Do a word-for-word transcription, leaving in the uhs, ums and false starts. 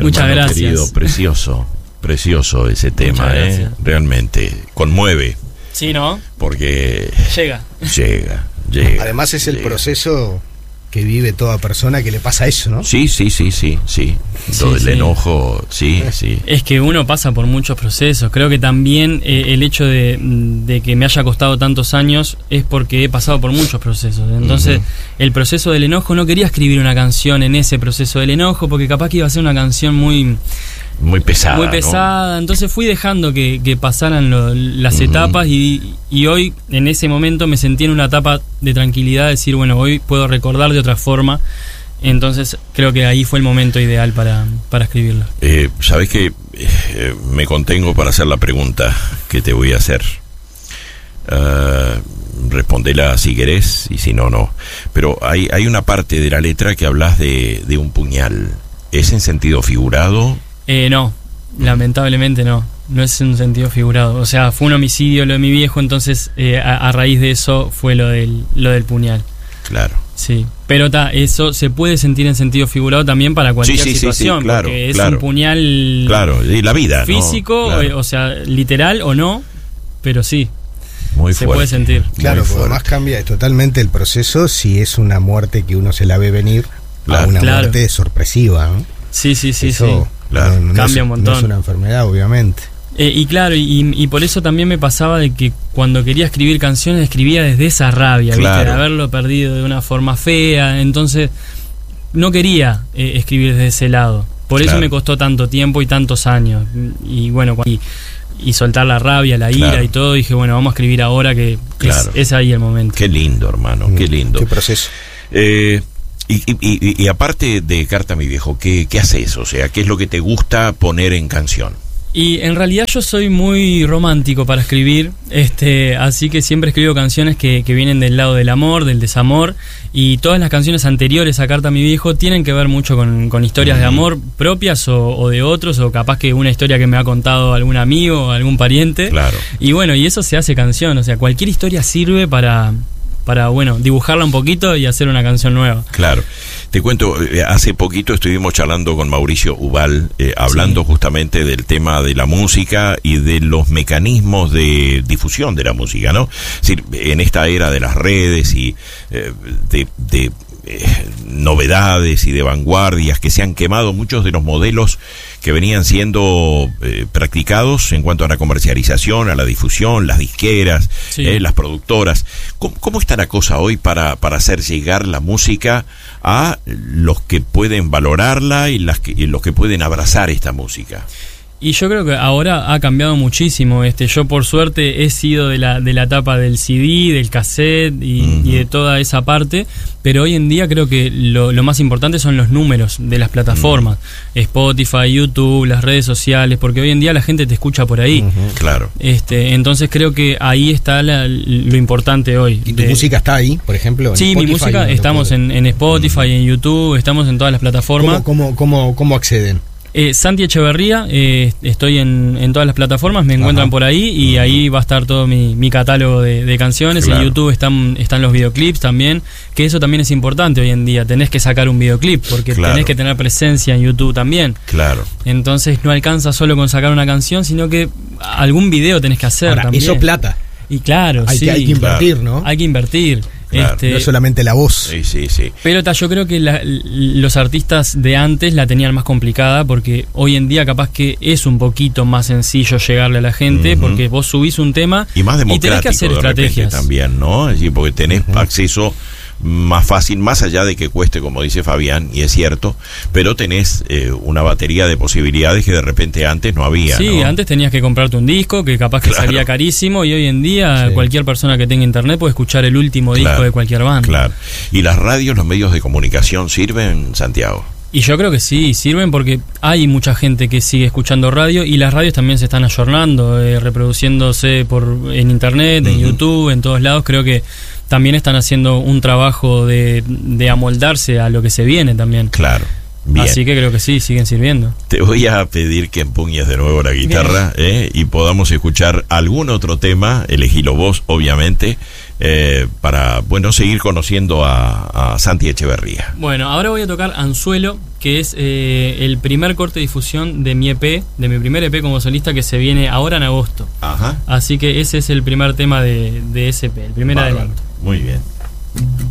Muchas gracias. Querido, precioso, precioso ese tema, ¿eh? Realmente conmueve. Sí, ¿no? Porque llega. Llega, llega. Además es el llega. proceso que vive toda persona que le pasa eso, ¿no? Sí, sí, sí, sí, sí. Todo Sí, el sí. enojo, sí, sí. Es que uno pasa por muchos procesos. Creo que también eh, el hecho de, de que me haya costado tantos años es porque he pasado por muchos procesos. Entonces, uh-huh. el proceso del enojo, no quería escribir una canción en ese proceso del enojo porque capaz que iba a ser una canción muy... Muy pesada, Muy pesada, ¿no? Entonces fui dejando que, que pasaran lo, las Uh-huh. etapas y, y hoy, en ese momento, me sentí en una etapa de tranquilidad, de decir, bueno, hoy puedo recordar de otra forma. Entonces creo que ahí fue el momento ideal para, para escribirlo. Eh, Sabes que eh, me contengo para hacer la pregunta que te voy a hacer. Uh, respondela si querés y si no, no. Pero hay, hay una parte de la letra que hablas de, de un puñal. ¿Es en sentido figurado? Eh, no, lamentablemente no. No es en un sentido figurado. O sea, fue un homicidio lo de mi viejo, entonces eh, a, a raíz de eso fue lo del, lo del puñal. Claro. Sí, pero ta, eso se puede sentir en sentido figurado también para cualquier sí, sí, situación, sí, sí, claro, porque es claro. un puñal, claro, y la vida, físico, ¿no? Claro. o, o sea, literal o no, pero sí, muy se fuerte, puede sentir. Claro, porque además cambia totalmente el proceso si es una muerte que uno se la ve venir claro. a una claro. muerte sorpresiva, ¿no? Sí, sí, sí, eso, sí. Claro. No, no Cambia es, un montón. No es una enfermedad, obviamente. Eh, y claro, y, y por eso también me pasaba de que cuando quería escribir canciones escribía desde esa rabia, claro. ¿viste? De haberlo perdido de una forma fea, entonces no quería eh, escribir desde ese lado. Por claro. eso me costó tanto tiempo y tantos años. Y bueno, y, y soltar la rabia, la ira claro. y todo, dije, bueno, vamos a escribir ahora que claro. es, es ahí el momento. Qué lindo, hermano, Mm, qué lindo. Qué proceso. Eh, y, y, y, y aparte de Carta a mi viejo, ¿qué, ¿qué haces? O sea, ¿qué es lo que te gusta poner en canción? Y en realidad yo soy muy romántico para escribir, este, así que siempre escribo canciones que, que vienen del lado del amor, del desamor, y todas las canciones anteriores a Carta a mi viejo tienen que ver mucho con, con historias uh-huh. de amor propias o, o de otros, o capaz que una historia que me ha contado algún amigo o algún pariente. Claro. Y bueno, y eso se hace canción, o sea, cualquier historia sirve para... para, bueno, dibujarla un poquito y hacer una canción nueva. Claro. Te cuento, eh, hace poquito estuvimos charlando con Mauricio Ubal, eh, hablando sí. justamente del tema de la música y de los mecanismos de difusión de la música, ¿no? Es decir, en esta era de las redes y eh, de... de Eh, novedades y de vanguardias que se han quemado muchos de los modelos que venían siendo eh, practicados en cuanto a la comercialización, a la difusión, las disqueras, sí. eh, las productoras. ¿Cómo, ¿Cómo está la cosa hoy para, para hacer llegar la música a los que pueden valorarla y, las que, y los que pueden abrazar esta música? Y yo creo que ahora ha cambiado muchísimo. Este, yo por suerte he sido de la de la etapa del C D, del cassette y, uh-huh. y de toda esa parte, pero hoy en día creo que lo, lo más importante son los números de las plataformas, uh-huh. Spotify, YouTube, las redes sociales, porque hoy en día la gente te escucha por ahí. Uh-huh. Claro. Este, entonces creo que ahí está la, lo importante hoy. ¿Y tu de, música está ahí, por ejemplo? En sí, Spotify, mi música estamos en, en Spotify, uh-huh. en YouTube, estamos en todas las plataformas. ¿Cómo, cómo, cómo, cómo acceden? Eh, Santi Echeverría, eh, estoy en, en todas las plataformas, me encuentran Ajá. por ahí y uh-huh. ahí va a estar todo mi, mi catálogo de, de canciones. Claro. En YouTube están, están los videoclips también, que eso también es importante hoy en día, tenés que sacar un videoclip porque claro. tenés que tener presencia en YouTube también. Claro. Entonces no alcanza solo con sacar una canción, sino que algún video tenés que hacer. Ahora, también. Eso plata. Y claro, hay sí. que, hay que invertir, claro. ¿no? Hay que invertir. Claro, este, no solamente la voz. Sí, sí, sí. Pero ta, yo creo que la, los artistas de antes la tenían más complicada porque hoy en día capaz que es un poquito más sencillo llegarle a la gente uh-huh. porque vos subís un tema y más democrático y tenés que hacer de estrategias también, ¿no? Es decir, porque tenés uh-huh. acceso más fácil, más allá de que cueste, como dice Fabián, y es cierto, pero tenés eh, una batería de posibilidades que de repente antes no había. Sí, ¿no? Antes tenías que comprarte un disco que capaz que claro. salía carísimo y hoy en día sí. cualquier persona que tenga internet puede escuchar el último claro. disco de cualquier banda. Claro. ¿Y las radios, los medios de comunicación sirven, Santiago? Y yo creo que sí, sirven porque hay mucha gente que sigue escuchando radio y las radios también se están ayornando, eh, reproduciéndose por en internet, en uh-huh. YouTube, en todos lados. Creo que también están haciendo un trabajo de, de amoldarse a lo que se viene también. Claro. Bien. Así que creo que sí, siguen sirviendo. Te voy a pedir que empuñes de nuevo la guitarra eh, y podamos escuchar algún otro tema, elegilo vos, obviamente, eh, para, bueno, seguir conociendo a, a Santi Echeverría. Bueno, ahora voy a tocar Anzuelo, que es eh, el primer corte de difusión de mi E P, de mi primer E P como solista, que se viene ahora en agosto. Ajá. Así que ese es el primer tema de, de ese E P, el primer Bárbaro. adelanto. Muy bien.